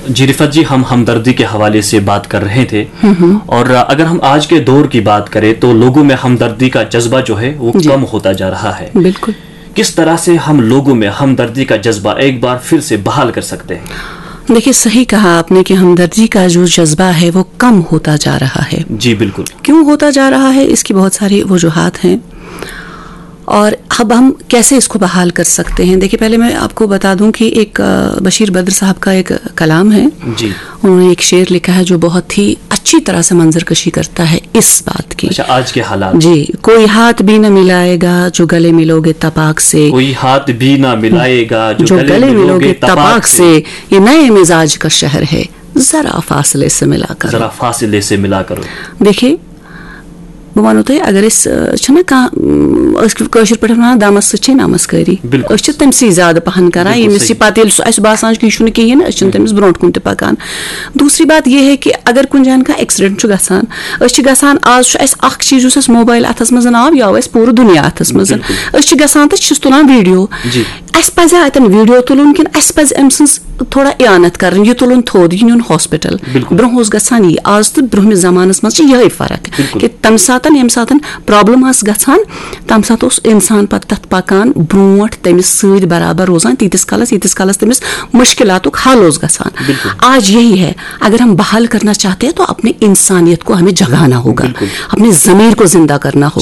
جی رفت جی، ہم ہمدردی کے حوالے سے بات کر رہے تھے، اور اگر ہم آج کے دور کی بات کریں تو لوگوں میں ہمدردی کا جذبہ جو ہے وہ کم ہوتا جا رہا ہے. بالکل. کس طرح سے ہم لوگوں میں ہمدردی کا جذبہ ایک بار پھر سے بحال کر سکتے ہیں؟ دیکھیے، صحیح کہا آپ نے کہ ہمدردی کا جو جذبہ ہے وہ کم ہوتا جا رہا ہے. جی بالکل. کیوں ہوتا جا رہا ہے؟ اس کی بہت ساری وجوہات ہیں، اور اب ہم کیسے اس کو بحال کر سکتے ہیں. دیکھیے، پہلے میں آپ کو بتا دوں کہ ایک بشیر بدر صاحب کا ایک کلام ہے. جی. انہوں نے ایک شعر لکھا ہے جو بہت ہی اچھی طرح سے منظر کشی کرتا ہے اس بات کی. اچھا، آج کے حالات. جی. کوئی ہاتھ بھی نہ ملائے گا جو گلے ملو گے تپاک سے، کوئی ہاتھ بھی نہ ملائے گا جو گلے ملو گے تپاک سے، یہ نئے مزاج کا شہر ہے، ذرا فاصلے سے ملا کر، ذرا فاصلے سے ملا کرو. دیکھیے، بہٕ وَنو تۄہہِ اگر أسۍ چھِنہ کانٛہہ کٲشِر پٲٹھۍ وَنان دَمَس سۭتۍ چھے نمسکٲری، أسۍ چھِ تٔمسٕے زیادٕ پَہَن کران ییٚمِس یہِ پَتہٕ ییٚلہِ سُہ اَسہِ باسان چھُ کہِ یہِ چھُنہٕ کِہیٖنۍ، أسۍ چھِنہٕ تٔمِس برونٛٹھ کُن تہِ پَکان. دوٗسری بات یہِ ہے کہِ اگر کُنہِ جایَن کانٛہہ ایٚکسِڈٮ۪نٛٹ چھُ گژھان، أسۍ چھِ گژھان، آز چھُ اَسہِ اَکھ چیٖز یُس اَسہِ موبایِل اَتھَس منٛز آو، یہِ آو اَسہِ پوٗرٕ دُنیا اَتھَس منٛز. أسۍ چھِ گژھان تہٕ چھِس تُلان ویٖڈیو. اَسہِ پَزِ اَتٮ۪ن ویٖڈیو تُلُن کِنہٕ اَسہِ پَزِ أمۍ سٕنٛز تھوڑا اعانت کَرٕنۍ، یہِ تُلُن تھوٚد، یہِ نیُن ہاسپِٹل. برونٛہہ اوس گژھان یی، آز تہٕ برونٛہمِس زمانَس منٛز چھِ یِہے فرق کہِ تَمہِ ساتہٕ ییٚمہِ ساتہٕ پرٛابلِم ٲس گژھان تَمہِ ساتہٕ اوس اِنسان پَتہٕ تَتھ پَکان برونٛٹھ، تٔمِس سۭتۍ برابر روزان تیٖتِس کالس تٔمِس مُشکِلاتُک حل اوس گژھان. آج یہی ہے، اگر ہم بحال کرنا چاہتے ہیں تو اپنے انسانیت کو ہمیں جگانا ہوگا، اپنے ضمیر کو زندہ کرنا ہوگا.